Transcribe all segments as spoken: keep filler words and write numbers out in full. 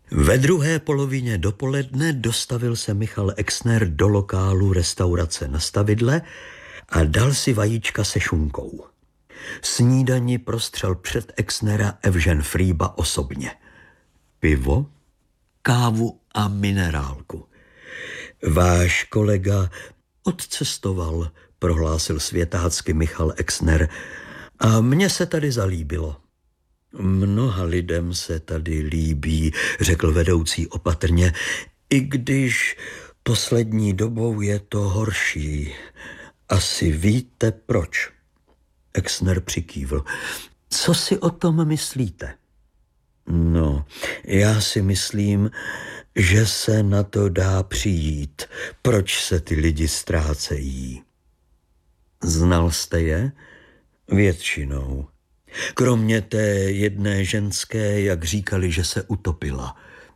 Ve druhé polovině dopoledne dostavil se Michal Exner do lokálu restaurace Na Stavidle a dal si vajíčka se šunkou. Snídani prostřel před Exnera Evžen Frýba osobně. Pivo, kávu a minerálku. Váš kolega odcestoval, prohlásil světácky Michal Exner, a mně se tady zalíbilo. Mnoha lidem se tady líbí, řekl vedoucí opatrně, i když poslední dobou je to horší. Asi víte proč? Exner přikývl. Co si o tom myslíte? No, já si myslím, že se na to dá přijít, proč se ty lidi ztrácejí. Znal jste je? Většinou. Kromě té jedné ženské, jak říkali, že se utopila.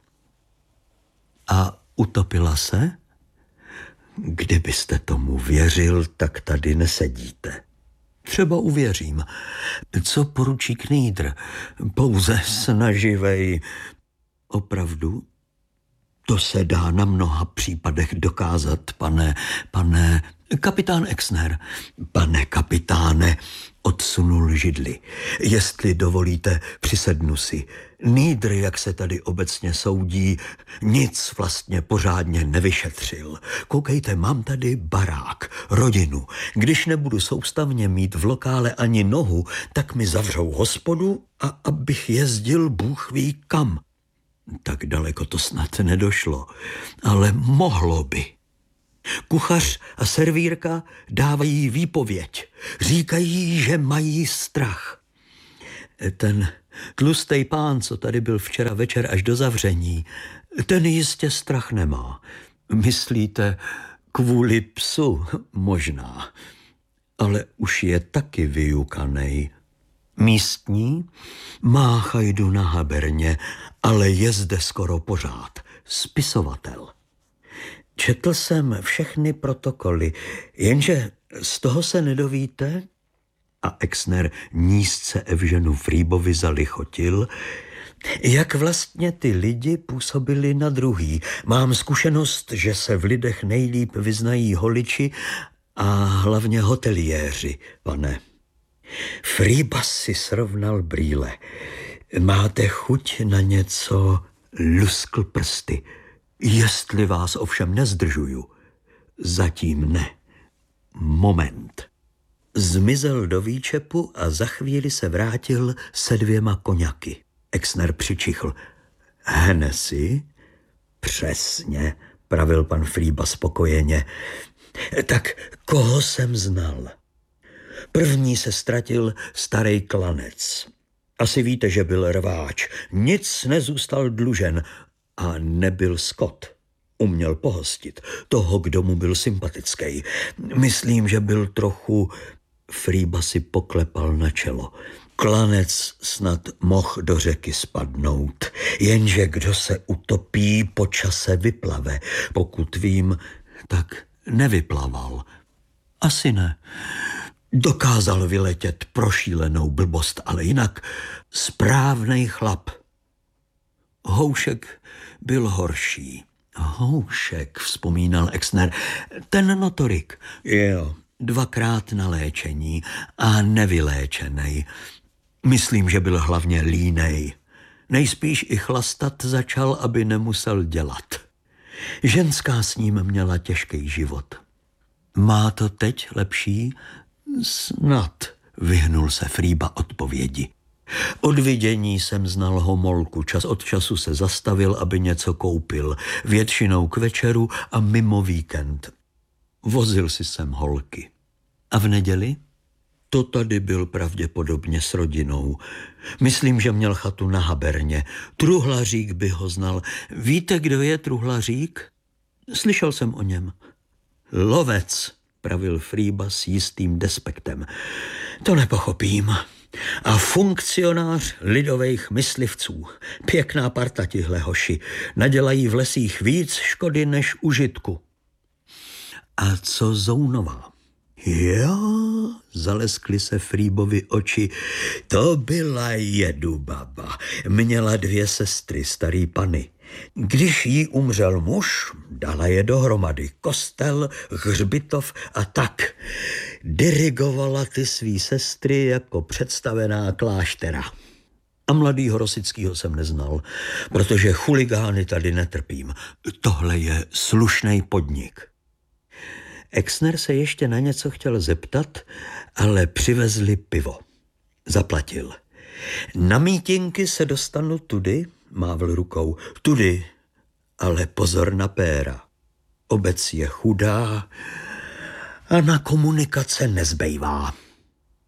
A utopila se? Kdybyste tomu věřil, tak tady nesedíte. Třeba uvěřím. Co poručík Nýdr? Pouze snaživej. Opravdu? To se dá na mnoha případech dokázat, pane, pane, kapitán Exner. Pane kapitáne, odsunul židli. Jestli dovolíte, přisednu si. Nýdr, jak se tady obecně soudí, nic vlastně pořádně nevyšetřil. Koukejte, mám tady barák, rodinu. Když nebudu soustavně mít v lokále ani nohu, tak mi zavřou hospodu a abych jezdil bůh ví kam. Tak daleko to snad nedošlo, ale mohlo by. Kuchař a servírka dávají výpověď. Říkají, že mají strach. Ten tlustej pán, co tady byl včera večer až do zavření, ten jistě strach nemá. Myslíte, kvůli psu? Možná. Ale už je taky vyjukanej. Místní má chajdu na haberně, ale je zde skoro pořád. Spisovatel. Četl jsem všechny protokoly, jenže z toho se nedovíte? A Exner nízce Evženu Frýbovi zalichotil, jak vlastně ty lidi působili na druhý. Mám zkušenost, že se v lidech nejlíp vyznají holiči a hlavně hoteliéři, pane. Frýba si srovnal brýle. Máte chuť na něco? Luskl prsty. Jestli vás ovšem nezdržuju. Zatím ne. Moment. Zmizel do výčepu a za chvíli se vrátil se dvěma koňaky. Exner přičichl. Hennessy? Přesně, pravil pan Frýba spokojeně. Tak koho jsem znal? První se ztratil starý Klanec. Asi víte, že byl rváč. Nic nezůstal dlužen a nebyl Scott. Uměl pohostit toho, kdo mu byl sympatický. Myslím, že byl trochu... Frýba si poklepal na čelo. Klanec snad mohl do řeky spadnout, jenže kdo se utopí, po čase vyplave. Pokud vím, tak nevyplaval. Asi ne. Dokázal vyletět pro šílenou blbost, ale jinak správnej chlap. Houšek byl horší. Houšek, vzpomínal Exner, ten notorik. Jo, dvakrát na léčení a nevyléčenej. Myslím, že byl hlavně línej. Nejspíš i chlastat začal, aby nemusel dělat. Ženská s ním měla těžký život. Má to teď lepší? Snad, vyhnul se Frýba odpovědi. Od vidění jsem znal Homolku, čas od času se zastavil, aby něco koupil, většinou k večeru a mimo víkend. Vozil si sem holky. A v neděli? To tady byl pravděpodobně s rodinou. Myslím, že měl chatu na Haberně. Truhlařík by ho znal. Víte, kdo je Truhlařík? Slyšel jsem o něm. Lovec, pravil Frýba s jistým despektem. To nepochopím. A funkcionář lidových myslivců. Pěkná parta tihle hoši. Nadělají v lesích víc škody než užitku. A co Zounová? Jo, zaleskly se Frýbovi oči. To byla jedubaba. Měla dvě sestry, starý pany. Když jí umřel muž, dala je dohromady. Kostel, hřbitov a tak. Dirigovala ty svý sestry jako představená kláštera. A mladýho Rosickýho jsem neznal, protože chuligány tady netrpím. Tohle je slušnej podnik. Exner se ještě na něco chtěl zeptat, ale přivezli pivo. Zaplatil. Na mítinky se dostanu tudy, mávl rukou. Tudy, ale pozor na péra. Obec je chudá a na komunikace nezbejvá.